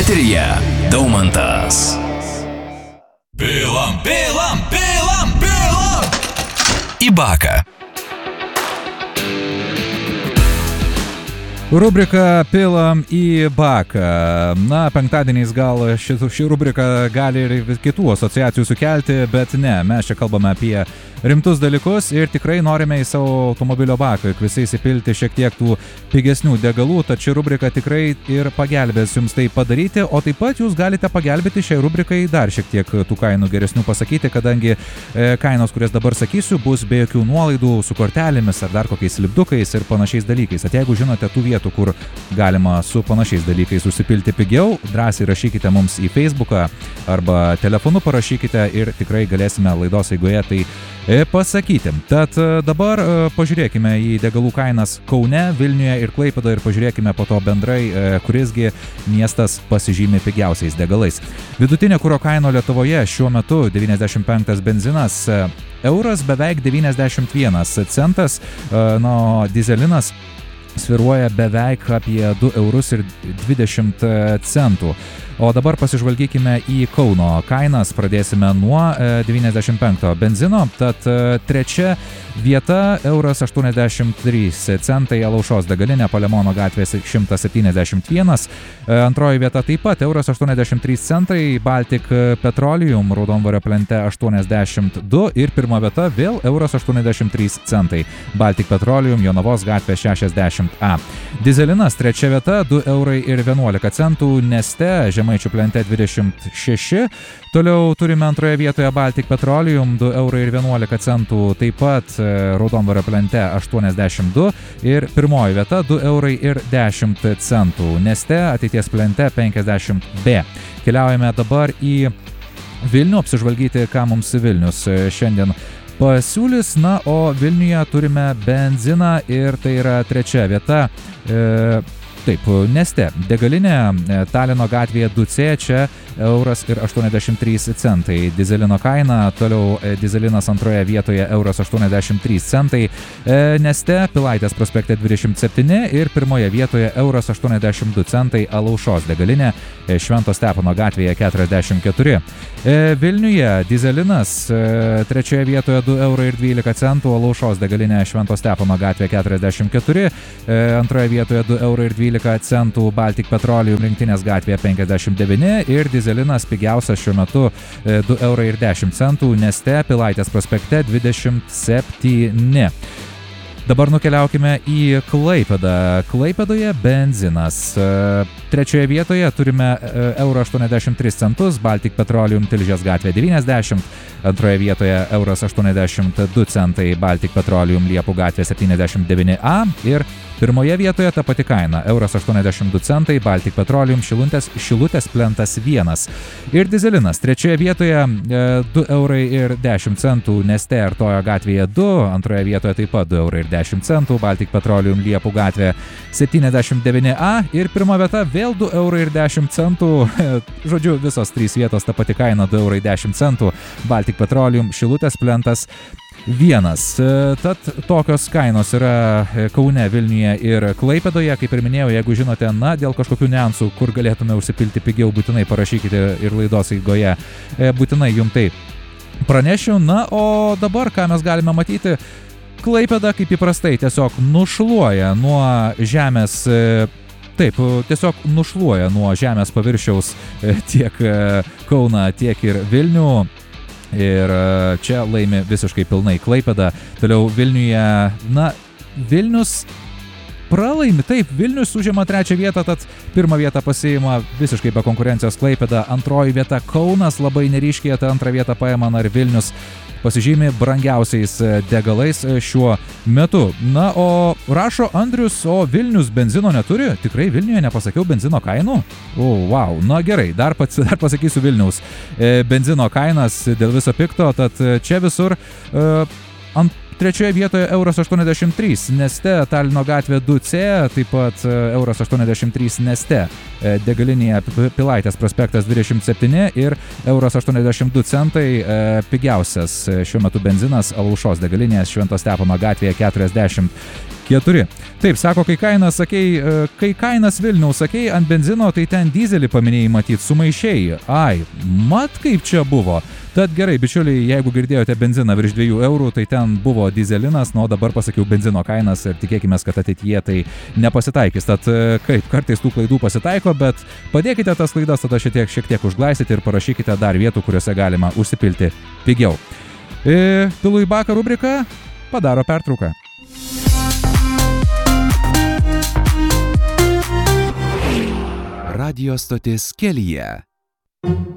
Eteryje Daumantas. Pilam Į baką. Rubrika Pilam į baką. Na, penktadieniais gal ši rubrika gali ir kitų asociacijų sukelti, bet ne, mes čia kalbame apie rimtus dalykus ir tikrai norime į savo automobilio baką visai įsipilti šiek tiek tų pigesnių degalų, tad ši rubrika tikrai ir pagelbės jums tai padaryti, o taip pat jūs galite pagelbėti šiai rubrikai dar šiek tiek tų kainų geresnių pasakyti, kadangi kainos, kurias dabar sakysiu, bus be jokių nuolaidų su kortelėmis ar dar kokiais lipdukais ir panašiais dalykais. At jeigu žinote tų vietų, kur galima su panašiais dalykais užsipilti pigiau, drąsiai rašykite mums į Facebooką arba telefonu parašykite ir tikrai galėsime laidos eigoje tai pasakyti. Tad dabar pažiūrėkime į degalų kainas Kaune, Vilniuje ir Klaipėdoje ir pažiūrėkime po to bendrai, kurisgi miestas pasižymi pigiausiais degalais. Vidutinė kuro kaina Lietuvoje šiuo metu 95 benzinas euras beveik 91 centas, nuo dizelinas sviruoja beveik apie 2 eurus ir 20 centų. O dabar pasižvalgykime į Kauno kainas, pradėsime nuo 95 benzino, tad trečia vieta euras 83 centai Alaušos degalinė Palemono gatvės 171, antroji vieta taip pat euras 83 centai Baltic Petroleum Raudondvario plente 82 ir pirma vieta vėl euras 83 centai Baltic Petroleum Jonavos gatvė 60A. Dizelinas trečia vieta 2 eurai ir 11 centų Neste Žemaičių plente 26. Toliau turime antroje vietoje Baltic Petroleum 2 eurai ir 11 centų, taip pat Raudondvario plente 82 ir pirmoji vieta 2 eurai ir 10 centų Neste ateities plente 50B. Keliaujame dabar į Vilnių, apsižvalgyti, ką mums Vilnius šiandien pasiūlys. Na, o Vilniuje turime benziną ir tai yra trečia vieta. Taip, Neste degalinė Talino gatvėje 2C, čia euras ir 83 centai. Dizelino kaina, toliau dizelinas antroje vietoje euras 83 centai. Neste Pilaitės prospekte 27 ir pirmoje vietoje euras 82 centai Alaušos degalinė Švento Stepono gatvėje 44. Vilniuje dizelinas trečioje vietoje 2 eurai ir 12 centų Alaušos degalinė Švento Stepono gatvėje 44. Antroje vietoje 2 eurai ir 12 centų Baltic Petroleum Rinktinės gatvėje 59 ir dizelinas pigiausias šiuo metu 2 eurai ir 10 centų Neste Pilaitės prospekte 27. Dabar nukeliaukime į Klaipėdą. Klaipėdoje benzinas. Trečioje vietoje turime euras 83 centus Baltic Petroleum Tilžės gatvė 90. Antroje vietoje euras 82 centai Baltic Petroleum Liepų gatvė 79A ir pirmoje vietoje ta pati kaina euras 82 centai Baltic Petroleum Šilutės plentas 1. Ir dizelinas trečioje vietoje 2 eurai ir 10 centų Neste Artojo gatvėje 2, antroje vietoje taip pat 2 eurai ir 10 centų Baltic Petroleum Liepų gatvė 79A ir pirma vieta vėl 2 eurai ir 10 centų. Žodžiu, visos trys vietos ta pati kaina 2 eurai 10 centų Baltic Petroleum Šilutės plentas 1. Tad tokios kainos yra Kaune, Vilniuje ir Klaipėdoje. Kaip ir minėjau, jeigu žinote, dėl kažkokių niuansų, kur galėtume užsipilti pigiau, būtinai parašykite ir laidos eigoje. Būtinai jums tai pranešiu. Na, o dabar, ką mes galime matyti, Klaipėda kaip įprastai tiesiog nušluoja nuo žemės. Taip, tiesiog nušluoja nuo žemės paviršiaus tiek Kauną, tiek ir Vilnių. Ir čia laimi visiškai pilnai Klaipėda. Toliau Vilniuje, Vilnius pralaimi. Taip, Vilnius užima trečią vietą, tad pirmą vietą pasiima visiškai be konkurencijos Klaipėda. Antroji vieta Kaunas, labai neryškiai, tą antrą vietą paima ir Vilnius pasižymi brangiausiais degalais šiuo metu. Na, o rašo Andrius, o Vilnius benzino neturi? Tikrai Vilniuje nepasakiau benzino kainų? Wow, na gerai, dar pasakysiu Vilniaus benzino kainas dėl viso pikto, tad čia visur Trečioje vietoje €83, Neste Talino gatvė 2C, taip pat €83 Neste degalinėje Pilaitės prospektas 27 ir €82 centai pigiausias šiuo metu benzinas Alaušos degalinės Švento Stepono gatvėje 44. Taip, sako, kai kainas Vilniaus sakei ant benzino, tai ten dizelį paminėjai matyt, sumaišėjai. Ai, mat kaip čia buvo. Tad gerai, bičiuliai, jeigu girdėjote benziną virš €2, tai ten buvo dizelinas, o dabar pasakiau benzino kainas ir tikėkime, kad ateityje tai nepasitaikys. Tad kaip, kartais tų klaidų pasitaiko, bet padėkite tas klaidas, tada šiek tiek užglaistyti ir parašykite dar vietų, kuriuose galima užsipilti pigiau. Pilu į baką rubrika padaro pertrauką. Radio stotis kelyje.